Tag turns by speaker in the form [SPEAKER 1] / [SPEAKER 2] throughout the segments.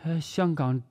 [SPEAKER 1] 香港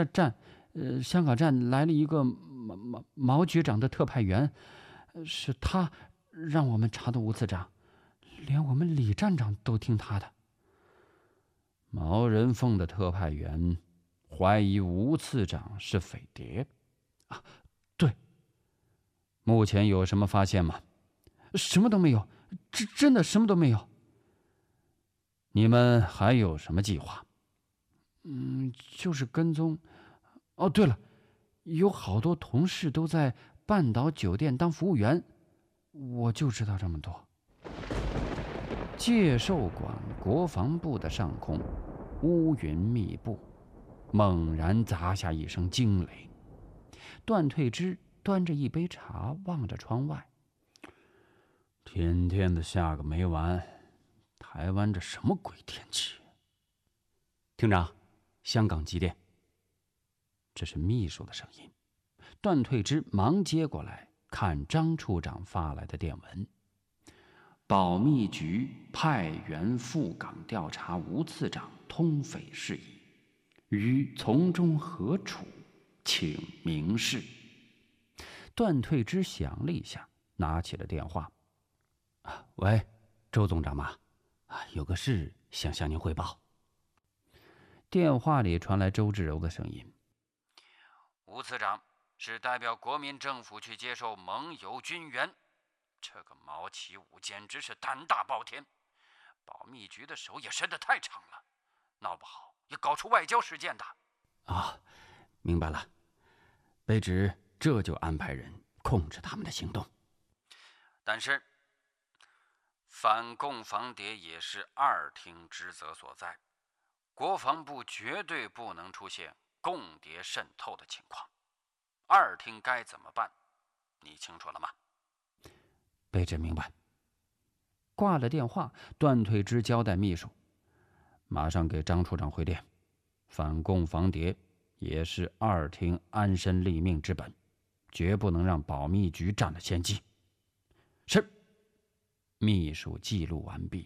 [SPEAKER 1] 站来了一个毛局长的特派员，是他让我们查的吴次长，连我们李站长都听他的。
[SPEAKER 2] 毛人凤的特派员怀疑吴次长是匪谍。
[SPEAKER 1] 对。
[SPEAKER 2] 目前有什么发现吗？
[SPEAKER 1] 什么都没有，真的什么都没有。
[SPEAKER 2] 你们还有什么计划？
[SPEAKER 1] 就是跟踪。对了，有好多同事都在半岛酒店当服务员，我就知道这么多。
[SPEAKER 2] 介寿馆国防部的上空乌云密布，猛然砸下一声惊雷。
[SPEAKER 1] 段退之端着一杯茶望着窗外，
[SPEAKER 2] 天天的下个没完，台湾这什么鬼天气？
[SPEAKER 1] 厅长，香港急电。
[SPEAKER 2] 这是秘书的声音。
[SPEAKER 1] 段退之忙接过来，看张处长发来的电文：保密局派员赴港调查吴次长通匪事宜，于从中何处，请明示。段退之想了一下，拿起了电话：
[SPEAKER 2] 喂，周总长吗？有个事想向您汇报。
[SPEAKER 1] 电话里传来周志柔的声音：
[SPEAKER 3] 吴次长是代表国民政府去接受盟友军援，这个毛启武简直是胆大包天，保密局的手也伸得太长了，闹不好也搞出外交事件的。
[SPEAKER 2] 明白了，卑职这就安排人控制他们的行动。
[SPEAKER 3] 但是反共防谍也是二厅职责所在，国防部绝对不能出现共谍渗透的情况。二厅该怎么办？你清楚了吗？
[SPEAKER 1] 卑职明白。挂了电话，段退之交代秘书：
[SPEAKER 2] 马上给张处长回电，反共防谍也是二厅安身立命之本，绝不能让保密局占了先机。
[SPEAKER 1] 是。
[SPEAKER 2] 秘书记录完毕。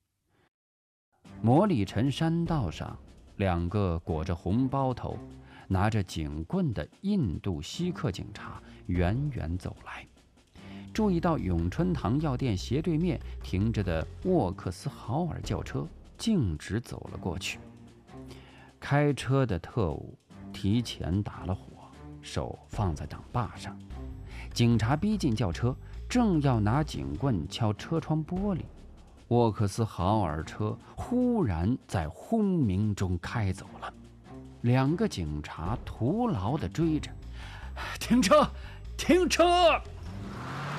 [SPEAKER 1] 魔里城山道上，两个裹着红包头、拿着警棍的印度锡克警察远远走来，注意到永春堂药店斜对面停着的沃克斯豪尔轿车，径直走了过去。开车的特务提前打了火，手放在挡把上。警察逼近轿车，正要拿警棍敲车窗玻璃，沃克斯豪尔车忽然在轰鸣中开走了。两个警察徒劳地追着：停车！停车！